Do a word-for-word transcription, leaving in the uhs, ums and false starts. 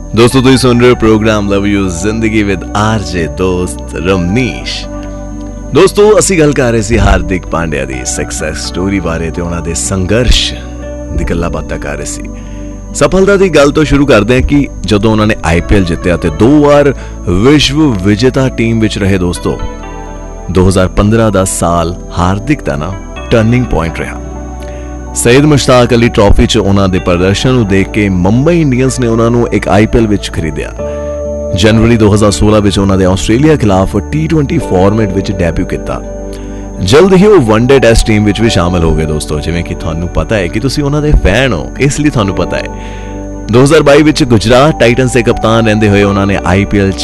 दोस्तों तुसीं सुन रहे हो प्रोग्राम लव यू जिंदगी विद आरजे दोस्त रमनीश। दोस्तों ਅਸੀਂ ਗੱਲ ਕਰ ਰਹੇ ਸੀ ਹਾਰਦਿਕ ਪਾਂਡਿਆ ਦੀ ਸਕਸੈਸ ਸਟੋਰੀ ਬਾਰੇ ਤੇ ਉਹਨਾਂ ਦੇ ਸੰਘਰਸ਼ ਦੀ ਗੱਲਾਂ ਬਾਤਾਂ ਕਰ ਰਹੇ ਸੀ। ਸਫਲਤਾ ਦੀ ਗੱਲ ਤੋਂ ਸ਼ੁਰੂ ਕਰਦੇ ਹਾਂ ਕਿ ਜਦੋਂ ਉਹਨਾਂ ਨੇ ਆਈਪੀਐਲ ਜਿੱਤਿਆ ਤੇ ਦੋ ਵਾਰ ਵਿਸ਼ਵ ਵਿਜੇਤਾ ਟੀਮ ਵਿੱਚ ਰਹੇ। ਦੋਸਤੋ ਦੋ ਹਜ਼ਾਰ ਪੰਦਰਾਂ ਦਾ ਸਾਲ ਹਾਰਦਿਕ ਦਾ ਨਾ ਟਰਨਿੰਗ ਪੁਆਇੰਟ ਰਿਹਾ। सईद मुश्ताक अली ट्रॉफी च उन्हां दे प्रदर्शन नूं देख के मुंबई इंडियंस ने उन्हां नूं एक आईपीएल विच खरीदिया। जनवरी दो हज़ार सोलह विच उन्हां दे आस्ट्रेलिया खिलाफ T twenty format which debut किया। जल्द ही वो वनडे टेस्ट टीम विच भी शामिल हो गए। दोस्तों जिवें कि तुहानूं पता है कि तुसीं उन्हां दे फैन हो, इसलिए तुहानूं पता है दो हज़ार बाईस विच गुजरात टाइटन्स के कप्तान रहंदे होए उन्हां ने आईपीएल